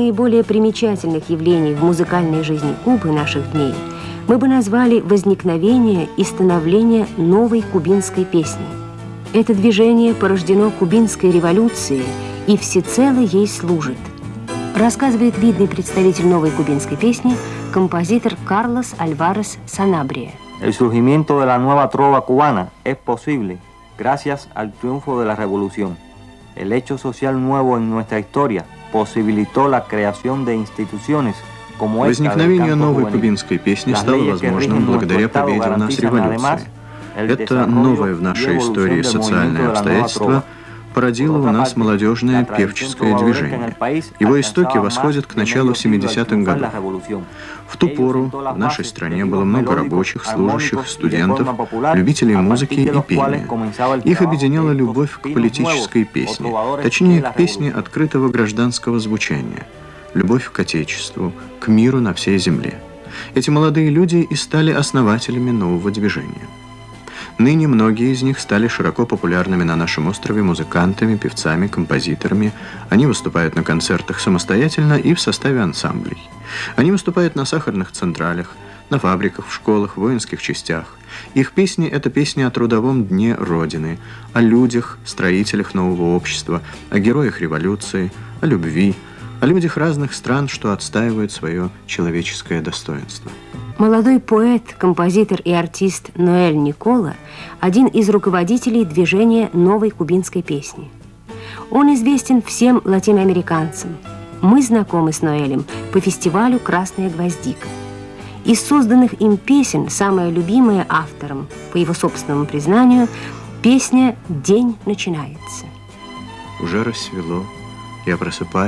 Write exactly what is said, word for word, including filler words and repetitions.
наиболее примечательных явлений в музыкальной жизни Кубы наших дней мы бы назвали возникновение и становление новой кубинской песни. Это движение порождено кубинской революцией и всецело ей служит, рассказывает видный представитель новой кубинской песни, композитор Карлос Альварес Санабрия. El surgimiento de la nueva trova cubana es posible gracias al triunfo de la revolución. El hecho social nuevo en nuestra historia posibilitó la creación de instituciones como esta del Возникновение canto новой juvenil. кубинской песни Las стало leyes que возможным rigen благодаря nuestro Estado победе у нас garantizan además революции. el Это desarrollo новое в y нашей evolución истории del социальное movimiento de la nueva обстоятельство trova. породило у нас молодежное певческое движение. Его истоки восходят к началу семидесятых годов. В ту пору в нашей стране было много рабочих, служащих, студентов, любителей музыки и пения. Их объединяла любовь к политической песне, точнее, к песне открытого гражданского звучания, любовь к Отечеству, к миру на всей земле. Эти молодые люди и стали основателями нового движения. Ныне многие из них стали широко популярными на нашем острове музыкантами, певцами, композиторами. Они выступают на концертах самостоятельно и в составе ансамблей. Они выступают на сахарных централях, на фабриках, в школах, в воинских частях. Их песни – это песни о трудовом дне Родины, о людях, строителях нового общества, о героях революции, о любви, о людях разных стран, что отстаивают свое человеческое достоинство. Молодой поэт, композитор и артист Ноэль Никола – один из руководителей движения новой кубинской песни. Он известен всем латиноамериканцам. Мы знакомы с Ноэлем по фестивалю «Красная гвоздика». Из созданных им песен самая любимая автором, по его собственному признанию, песня «День начинается». Уже рассвело, я просыпаюсь.